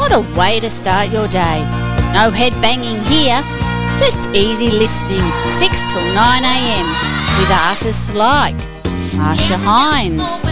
What a way to start your day. No head banging here, just easy listening 6 till 9 a.m. with artists like Marsha Hines,